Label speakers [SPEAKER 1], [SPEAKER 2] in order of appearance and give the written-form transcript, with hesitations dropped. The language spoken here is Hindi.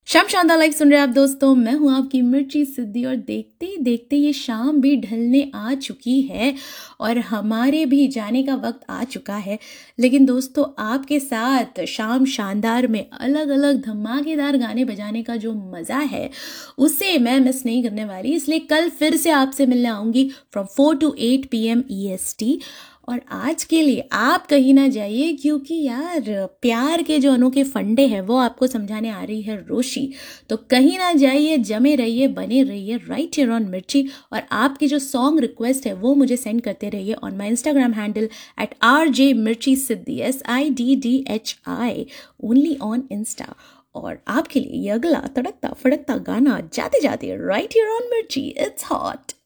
[SPEAKER 1] शाम शानदार लाइफ सुन रहे हैं आप दोस्तों। मैं हूं आपकी मिर्ची सिद्धि और देखते ही देखते ये शाम भी ढलने आ चुकी है और हमारे भी जाने का वक्त आ चुका है। लेकिन दोस्तों, आपके साथ शाम शानदार में अलग अलग धमाकेदार गाने बजाने का जो मज़ा है उसे मैं मिस नहीं करने वाली। इसलिए कल फिर से आपसे मिलने आऊँगी फ्रॉम 4 to 8 PM EST। और आज के लिए आप कहीं ना जाइए, क्योंकि यार प्यार के जो अनोखे फंडे हैं वो आपको समझाने आ रही है रोशी। तो कहीं ना जाइए, जमे रहिए, बने रहिए राइट हियर ऑन मिर्ची। और आपकी जो सॉन्ग रिक्वेस्ट है वो मुझे सेंड करते रहिए on my Instagram handle @RJ Mirchi Siddhi SIDDHI only on Insta. और आपके लिए ये अगला तड़कता फड़कता गाना जाते जाते राइट हियर ऑन मिर्ची, इट्स हॉट।